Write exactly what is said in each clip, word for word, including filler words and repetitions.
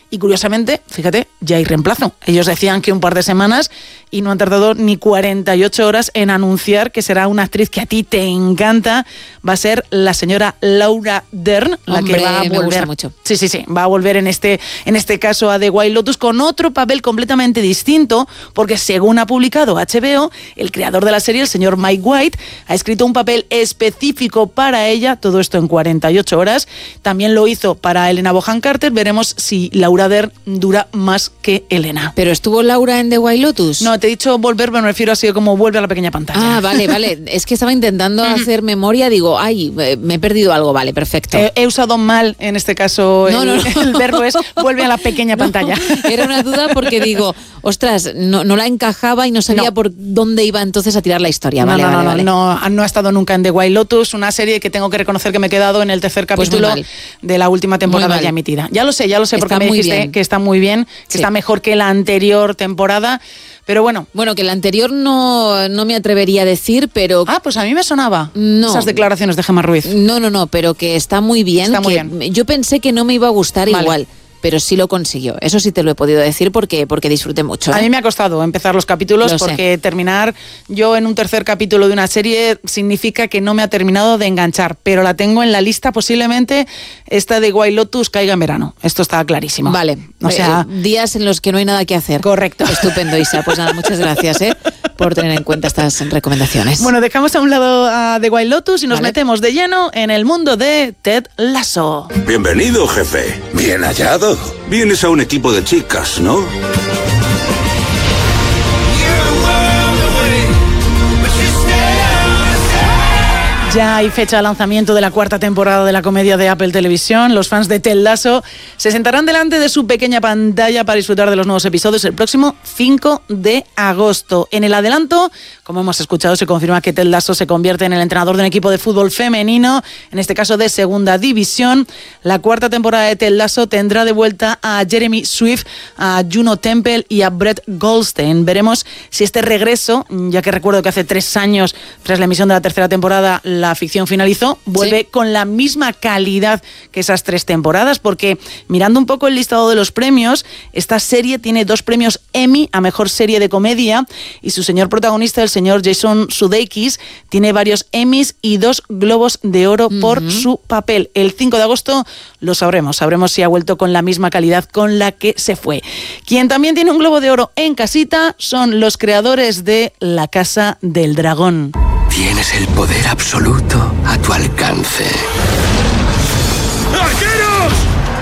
y curiosamente, fíjate, ya hay reemplazo. Ellos decían que un par de semanas y no han tardado ni cuarenta y ocho horas en anunciar que será una actriz que a ti te encanta. Va a ser la señora Laura Dern, la Hombre, que va a volver. me gusta mucho. Sí, sí, sí, va a volver en este, en este caso a The White Lotus con otro papel completamente distinto, porque según ha publicado H B O, el creador de la serie, el señor Mike White, ha escrito un papel específico para ella, todo esto en cuarenta y ocho horas. También lo hizo para Helena Bonham Carter. Veremos si Laura Dern dura más que Helena. ¿Pero estuvo Laura en The White Lotus? No, te he dicho volver, pero me refiero así como vuelve a la pequeña pantalla. Ah, vale, vale. Es que estaba intentando hacer memoria, digo, ay, me he perdido algo, vale, perfecto. Eh, he usado mal, en este caso, no, el, no, no. el verbo es vuelve a la pequeña no, pantalla. Era una duda porque digo, ostras, no, no la encajaba y no sabía no. por dónde iba entonces a tirar la historia. Vale, no, no, vale, no, vale. no, no ha estado nunca en The White Lotus, una serie que tengo que reconocer que me he quedado en el tercer capítulo pues de la última temporada ya emitida. Ya lo sé, ya lo sé, porque está me dijiste bien. que está muy bien, que sí. está mejor que la anterior temporada. Pero bueno. Bueno, que la anterior no, no me atrevería a decir, pero... Ah, pues a mí me sonaba no. esas declaraciones de Gemma Ruiz. No, no, no, pero que está muy bien. Está muy que bien. Yo pensé que no me iba a gustar vale. igual, pero sí lo consiguió. Eso sí te lo he podido decir porque, porque disfruté mucho. ¿eh? A mí me ha costado empezar los capítulos lo porque sé. terminar yo en un tercer capítulo de una serie significa que no me ha terminado de enganchar, pero la tengo en la lista, posiblemente esta de White Lotus caiga en verano. Esto está clarísimo. Vale, o sea, eh, días en los que no hay nada que hacer. Correcto. Estupendo, Isa. Pues nada, muchas gracias ¿eh? por tener en cuenta estas recomendaciones. Bueno, dejamos a un lado a The White Lotus y nos vale. metemos de lleno en el mundo de Ted Lasso. Bienvenido, jefe. Bien hallado. Vienes a un equipo de chicas, ¿no? Ya hay fecha de lanzamiento de la cuarta temporada de la comedia de Apple Televisión. Los fans de Ted Lasso se sentarán delante de su pequeña pantalla para disfrutar de los nuevos episodios el próximo cinco de agosto. En el adelanto, como hemos escuchado, se confirma que Ted Lasso se convierte en el entrenador de un equipo de fútbol femenino, en este caso de segunda división. La cuarta temporada de Ted Lasso tendrá de vuelta a Jeremy Swift, a Juno Temple y a Brett Goldstein. Veremos si este regreso, ya que recuerdo que hace tres años, tras la emisión de la tercera temporada, la ficción finalizó, vuelve sí. con la misma calidad que esas tres temporadas, porque mirando un poco el listado de los premios, esta serie tiene dos premios Emmy a mejor serie de comedia y su señor protagonista, el señor Jason Sudeikis, tiene varios Emmys y dos Globos de Oro uh-huh. por su papel. El cinco de agosto lo sabremos, sabremos si ha vuelto con la misma calidad con la que se fue. Quien también tiene un Globo de Oro en casita son los creadores de La Casa del Dragón. Tienes el poder absoluto a tu alcance. ¡Arqueros!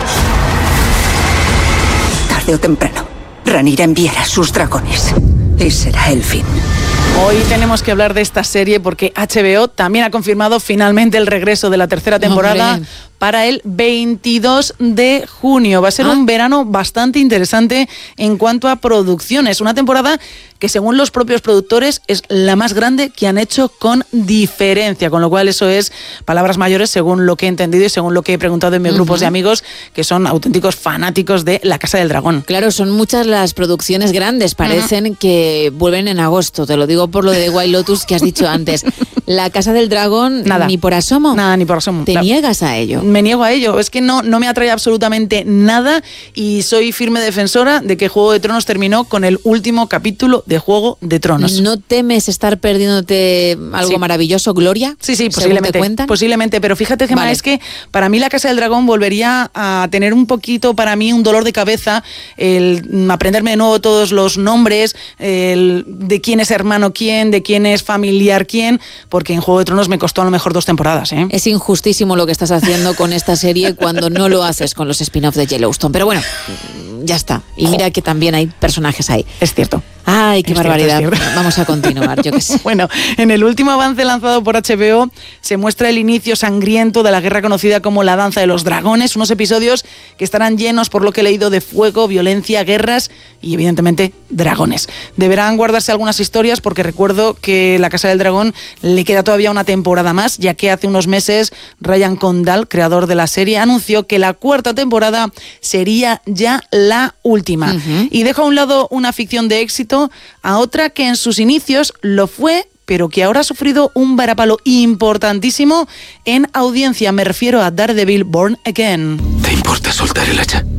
Tarde o temprano, Rhaenyra enviará sus dragones. Y será el fin. Hoy tenemos que hablar de esta serie porque H B O también ha confirmado finalmente el regreso de la tercera temporada ¡Hombre! Para el veintidós de junio. Va a ser ah. un verano bastante interesante en cuanto a producciones. Una temporada que, según los propios productores, es la más grande que han hecho con diferencia. Con lo cual eso es palabras mayores según lo que he entendido y según lo que he preguntado en mis uh-huh. grupos de amigos que son auténticos fanáticos de La Casa del Dragón. Claro, son muchas las producciones grandes. Parecen uh-huh. que vuelven en agosto. Te lo digo por lo de White Lotus que has dicho antes. La Casa del Dragón, nada. Ni por asomo. Nada, ni por asomo. ¿Te claro. niegas a ello? Me niego a ello. Es que no, no me atrae absolutamente nada y soy firme defensora de que Juego de Tronos terminó con el último capítulo de Juego de Tronos. ¿No temes estar perdiéndote algo sí. maravilloso, Gloria? Sí, sí, posiblemente. Posiblemente, pero fíjate, Gemma, vale. es que para mí La Casa del Dragón volvería a tener un poquito, para mí, un dolor de cabeza el aprenderme de nuevo todos los nombres, el de quién es hermano quién, de quién es familiar quién, porque en Juego de Tronos me costó a lo mejor dos temporadas. ¿eh? Es injustísimo lo que estás haciendo con esta serie cuando no lo haces con los spin-offs de Yellowstone. Pero bueno, ya está. Y mira que también hay personajes ahí. Es cierto. Ay, qué es barbaridad. Cierto, es cierto. Vamos a continuar, yo qué sé. Bueno, en el último avance lanzado por H B O se muestra el inicio sangriento de la guerra conocida como la Danza de los Dragones, unos episodios que estarán llenos, por lo que he leído, de fuego, violencia, guerras y evidentemente dragones. Deberán guardarse algunas historias porque recuerdo que La Casa del Dragón le queda todavía una temporada más, ya que hace unos meses Ryan Condal, creador de la serie, anunció que la cuarta temporada sería ya la última. Uh-huh. Y deja a un lado una ficción de éxito a otra que en sus inicios lo fue, pero que ahora ha sufrido un varapalo importantísimo en audiencia. Me refiero a Daredevil Born Again. ¿Te importa soltar el hacha?